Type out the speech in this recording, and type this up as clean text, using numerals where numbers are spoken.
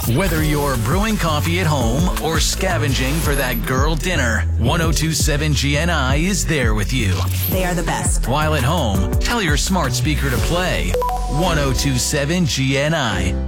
Whether you're brewing coffee at home or scavenging for that girl dinner, 1027 GNI is there with you. They are the best. While at home, tell your smart speaker to play 1027 GNI.